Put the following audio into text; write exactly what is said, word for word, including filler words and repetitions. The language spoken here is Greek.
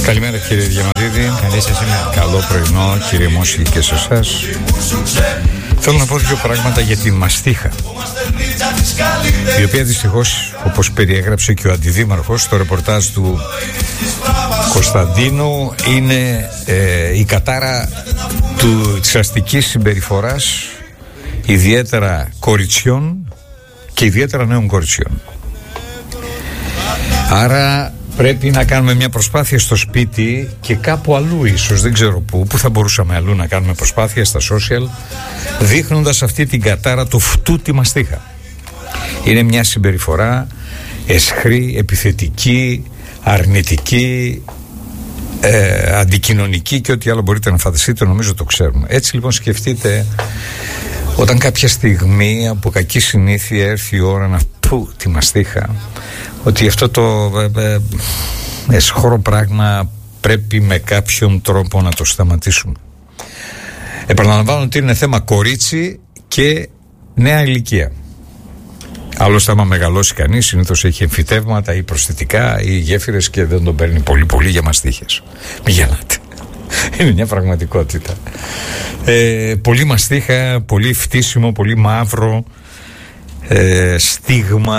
Καλημέρα κύριε Διαμαντίδη. Καλή σας ημέρα. Καλό πρωινό κύριε Μόση και σε εσάς. Θέλω να πω δύο πράγματα για τη μαστίχα, η οποία δυστυχώς, όπως περιέγραψε και ο αντιδήμαρχος στο ρεπορτάζ του Κωνσταντίνου, είναι ε, η κατάρα του, της αστικής συμπεριφοράς, ιδιαίτερα κοριτσιών και ιδιαίτερα νέων κοριτσιών. Άρα πρέπει να κάνουμε μια προσπάθεια στο σπίτι και κάπου αλλού, ίσως δεν ξέρω πού, που θα μπορούσαμε αλλού να κάνουμε προσπάθεια στα social, δείχνοντας αυτή την κατάρα του φτού τη μαστίχα. Είναι μια συμπεριφορά αισχρή, επιθετική, αρνητική, ε, αντικοινωνική και ό,τι άλλο μπορείτε να φανταστείτε, νομίζω το ξέρουμε. Έτσι λοιπόν σκεφτείτε, όταν κάποια στιγμή από κακή συνήθεια έρθει η ώρα να πού τη μαστίχα, ότι αυτό το ε, ε, εσχώρο πράγμα πρέπει με κάποιον τρόπο να το σταματήσουμε. Επαναλαμβάνω ότι είναι θέμα κορίτσι και νέα ηλικία. Άλλωστε, άμα μεγαλώσει κανείς, συνήθως έχει εμφυτεύματα ή προσθετικά ή γέφυρες και δεν τον παίρνει πολύ πολύ για μαστίχες. Μην γελάτε. Είναι μια πραγματικότητα. Ε, πολύ μαστίχα, πολύ φτύσιμο, πολύ μαύρο, ε, στίγμα.